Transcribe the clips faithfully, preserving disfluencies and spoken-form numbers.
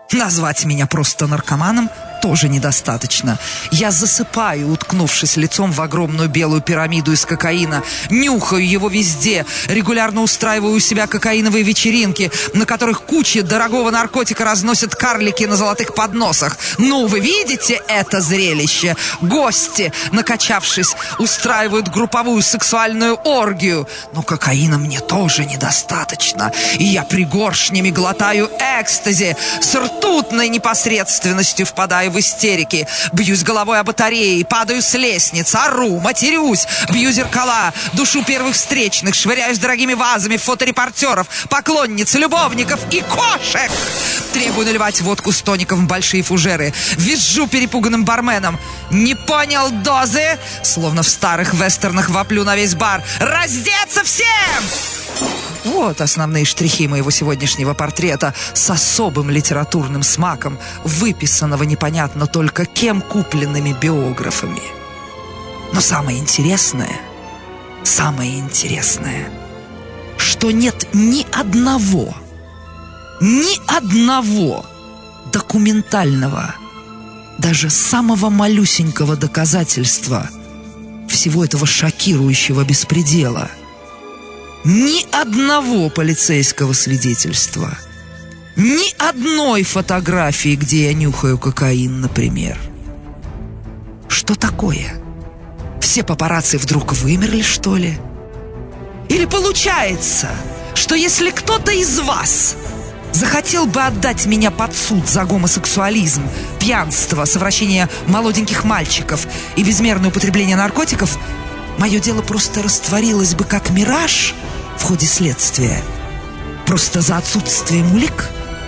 Назвать меня просто наркоманом тоже недостаточно. Я засыпаю, уткнувшись лицом в огромную белую пирамиду из кокаина, нюхаю его везде, регулярно устраиваю у себя кокаиновые вечеринки, на которых кучи дорогого наркотика разносят карлики на золотых подносах. Ну, вы видите это зрелище? Гости, накачавшись, устраивают групповую сексуальную оргию. Но кокаина мне тоже недостаточно, и я пригоршнями глотаю экстази, с ртутной непосредственностью впадаю в истерике, бьюсь головой о батареи, падаю с лестниц, ору, матерюсь, бью зеркала, душу первых встречных, швыряюсь дорогими вазами в фоторепортеров, поклонниц, любовников и кошек. Требую наливать водку с тоником в большие фужеры, визжу перепуганным барменом. Не понял дозы? Словно в старых вестернах воплю на весь бар. Раздеться всем! Вот основные штрихи моего сегодняшнего портрета с особым литературным смаком, выписанного непонятно только кем купленными биографами. Но самое интересное, самое интересное, что нет ни одного, ни одного документального, даже самого малюсенького доказательства всего этого шокирующего беспредела. Ни одного полицейского свидетельства, ни одной фотографии, где я нюхаю кокаин, например. Что такое? Все папарацци вдруг вымерли, что ли? Или получается, что если кто-то из вас захотел бы отдать меня под суд за гомосексуализм, пьянство, совращение молоденьких мальчиков и безмерное употребление наркотиков, мое дело просто растворилось бы как мираж в ходе следствия, просто за отсутствием улик?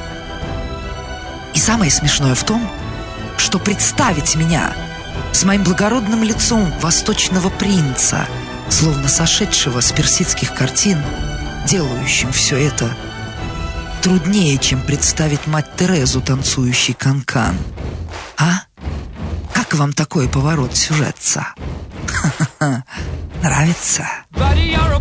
И самое смешное в том, что представить меня с моим благородным лицом восточного принца, словно сошедшего с персидских картин, делающим все это, труднее, чем представить мать Терезу, танцующей канкан. А? Как вам такой поворот сюжетца? Нравится?